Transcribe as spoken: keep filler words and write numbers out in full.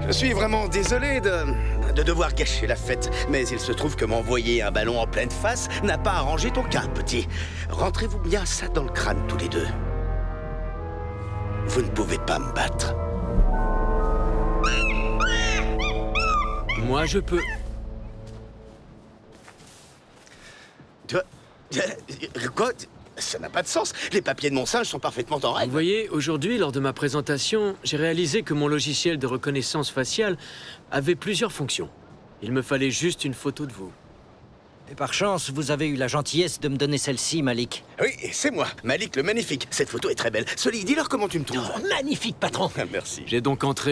Je suis vraiment désolé de... de devoir gâcher la fête, mais il se trouve que m'envoyer un ballon en pleine face n'a pas arrangé ton cas, petit. Rentrez-vous bien ça dans le crâne, tous les deux. Vous ne pouvez pas me battre. Moi, je peux. Toi... Quoi? Ça n'a pas de sens. Les papiers de mon singe sont parfaitement en Vous règle. voyez, aujourd'hui, lors de ma présentation, j'ai réalisé que mon logiciel de reconnaissance faciale avait plusieurs fonctions. Il me fallait juste une photo de vous. Et par chance, vous avez eu la gentillesse de me donner celle-ci, Malik. Oui, c'est moi, Malik le Magnifique. Cette photo est très belle. Sully, dis-leur comment tu me trouves. Magnifique, patron. Merci. J'ai donc entré